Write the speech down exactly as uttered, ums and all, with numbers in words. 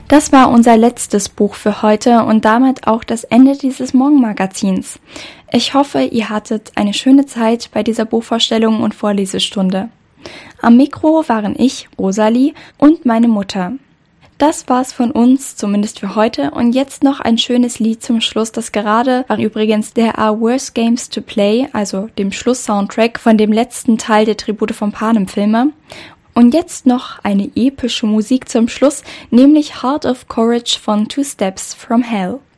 Das war unser letztes Buch für heute und damit auch das Ende dieses Morgenmagazins. Ich hoffe, ihr hattet eine schöne Zeit bei dieser Buchvorstellung und Vorlesestunde. Am Mikro waren ich, Rosalie, und meine Mutter. Das war's von uns, zumindest für heute, und jetzt noch ein schönes Lied zum Schluss. Das gerade war übrigens There Are Worse Games to Play, also dem Schluss-Soundtrack von dem letzten Teil der Tribute von Panem-Filme. Und jetzt noch eine epische Musik zum Schluss, nämlich Heart of Courage von Two Steps from Hell.